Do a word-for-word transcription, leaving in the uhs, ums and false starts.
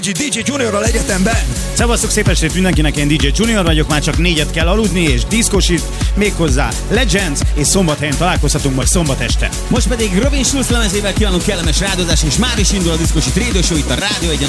dé dzsé Juniorral egyetemben. Szevasztok, szép estét mindenkinek, én dé dzsé Junior vagyok, már csak négyet kell aludni, és diszkosít, méghozzá Legends, és Szombathelyen találkozhatunk majd szombat este. Most pedig Robin Schulz lemezével kívánunk kellemes rádozást, és már is indul a diszkosít Radio Show itt a Rádió Egyen